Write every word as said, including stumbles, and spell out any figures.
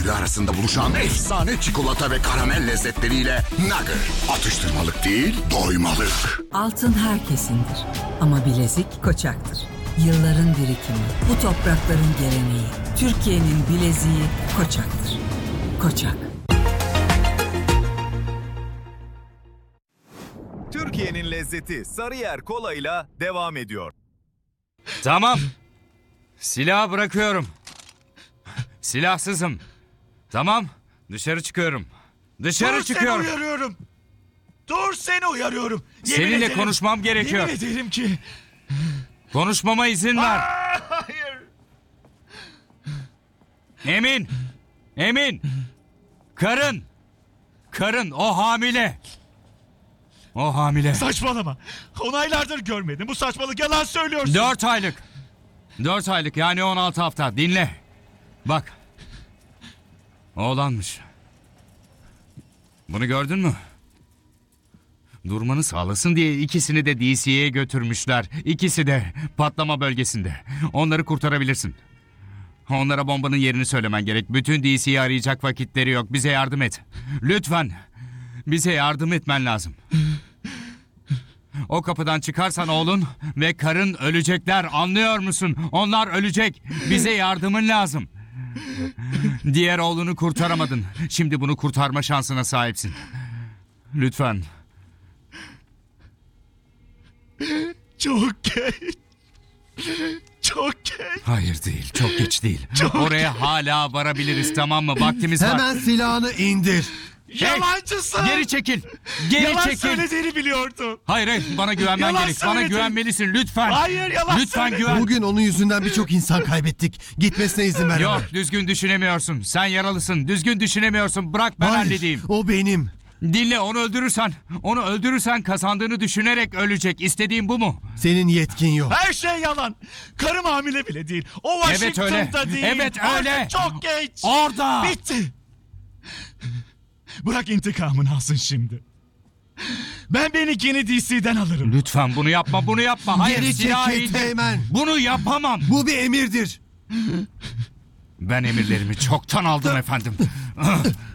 bisküvi arasında buluşan efsane çikolata ve karamel lezzetleriyle Nugget. Atıştırmalık değil, doymalık. Altın herkesindir ama bilezik Koçak'tır. Yılların birikimi, bu toprakların geleneği. Türkiye'nin bileziği Koçak'tır. Koçak. Türkiye'nin lezzeti Sarıyer Kola'yla devam ediyor. Tamam. Silahı bırakıyorum. Silahsızım. Tamam. Dışarı çıkıyorum. Dışarı Dur çıkıyorum. seni uyarıyorum. Dur seni uyarıyorum. Yemin Seninle ederim, konuşmam gerekiyor. Yemin ederim ki. Konuşmama izin ver. Aa, hayır. Emin. Emin. Karın. Karın o hamile. O hamile. Saçmalama. Onaylardır görmedim. Bu saçmalık, yalan söylüyorsun. Dört aylık. Dört aylık yani on altı hafta. Dinle. Bak. Oğlanmış. Bunu gördün mü? Durmanı sağlasın diye ikisini de D C'ye götürmüşler. İkisi de patlama bölgesinde. Onları kurtarabilirsin. Onlara bombanın yerini söylemen gerek. Bütün D C'yi arayacak vakitleri yok. Bize yardım et. Lütfen. Bize yardım etmen lazım. O kapıdan çıkarsan oğlun ve karın ölecekler. Anlıyor musun? Onlar ölecek. Bize yardımın lazım. Diğer oğlunu kurtaramadın. Şimdi bunu kurtarma şansına sahipsin. Lütfen. Çok geç. Çok geç. Hayır değil. Çok geç değil. Çok Oraya hala varabiliriz, tamam mı? Vaktimiz var. Hemen silahını indir. Hey, Yalancısın. Geri çekil. Geri Yalan çekil. söylediğini biliyordum. Hayır hayır, bana güvenmen Yalan gerek. Bana söyledin. güvenmelisin lütfen. Hayır, yalan Lütfen söyledin. güven. Bugün onun yüzünden birçok insan kaybettik. Gitmesine izin veremem. Yok, düzgün düşünemiyorsun. Sen yaralısın. Düzgün düşünemiyorsun. Bırak ben Hayır, halledeyim. o benim. Dinle, onu öldürürsen, onu öldürürsen kazandığını düşünerek ölecek. İstediğin bu mu? Senin yetkin yok. Her şey yalan. Karım hamile bile değil. O Evet Washington'da öyle. değil. Evet öyle. Artık çok geç. Orada. Bitti. Bırak intikamını alsın şimdi. Ben benimkini D C'den alırım. Lütfen bunu yapma, bunu yapma. Hayır, Geri silahı çekil indir. Teğmen. Bunu yapamam. Bu bir emirdir. Ben emirlerimi çoktan aldım efendim.